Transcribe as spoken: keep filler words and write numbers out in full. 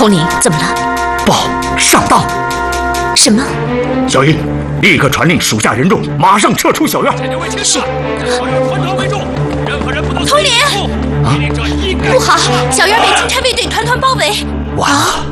统领，怎么了？ 报上当！ 什么？ 小英，立刻传令属下人众，马上撤出小院。 是。 团团为重，任何人不能。 统领，不好，小院被金钗卫队团团包围。 完了。